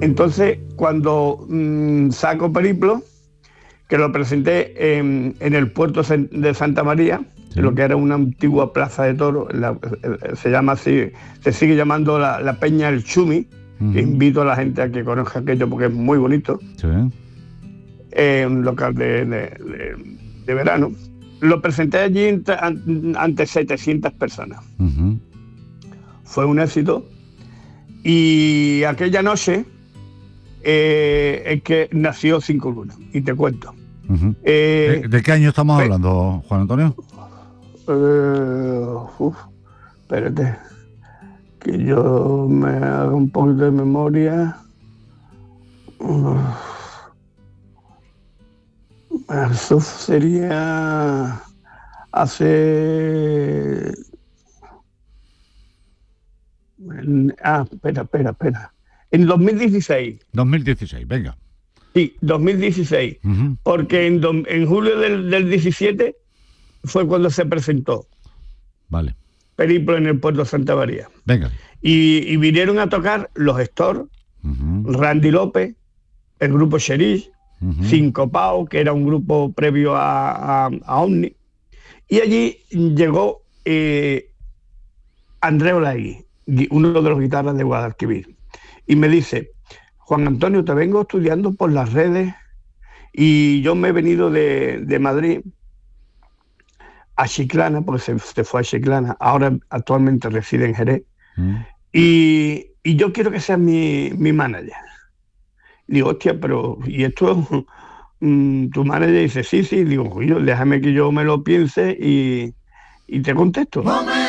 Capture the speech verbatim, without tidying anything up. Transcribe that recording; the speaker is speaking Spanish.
Entonces, cuando mmm, saco Periplo, que lo presenté en, en el puerto de Santa María, sí. Lo que era una antigua plaza de toros, la, se llama así, se sigue llamando la, la Peña El Chumi, uh-huh. Que invito a la gente a que conozca aquello porque es muy bonito. Sí. Eh, un local de, de, de, de verano. Lo presenté allí ante, ante setecientas personas. Uh-huh. Fue un éxito. Y aquella noche eh, es que nació Cinco Lunas. Y te cuento. Uh-huh. eh, ¿De, ¿De qué año estamos pe- hablando, Juan Antonio? Eh, uf, espérate, que yo me haga un poquito de memoria. Uf, eso sería hace... Ah, espera, espera, espera. En dos mil dieciséis. dos mil dieciséis, venga. Sí, dos mil dieciséis. Uh-huh. Porque en, do, en julio del, del diecisiete fue cuando se presentó. Vale. Periplo en el puerto de Santa María. Venga. Y, y vinieron a tocar los Héctor, uh-huh. Randy López, el grupo Xeriz, uh-huh. Sincopao, que era un grupo previo a, a, a Omni. Y allí llegó eh, Andrés Olaegui, uno de los guitarras de Guadalquivir. Y me dice, Juan Antonio, te vengo estudiando por las redes y yo me he venido de, de Madrid a Chiclana, porque se, se fue a Chiclana, ahora actualmente reside en Jerez, mm. y, y yo quiero que seas mi, mi manager. Digo, hostia, pero ¿y esto? Mm, tu manager dice, sí, sí, digo, déjame que yo me lo piense y, y te contesto.